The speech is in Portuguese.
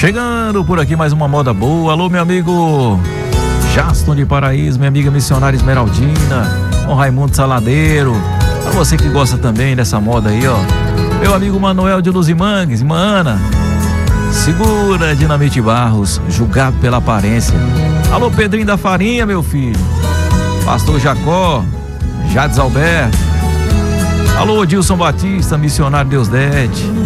Chegando por aqui mais uma moda boa. Alô, meu amigo Jaston de Paraíso, minha amiga missionária Esmeraldina, o Raimundo Saladeiro. Pra você que gosta também dessa moda aí, ó. Meu amigo Manuel de Luzimangues, Mana. Segura Dinamite Barros, julgado pela aparência. Alô, Pedrinho da Farinha, meu filho. Pastor Jacó, Jades Alberto. Alô, Dilson Batista, missionário Deusdete.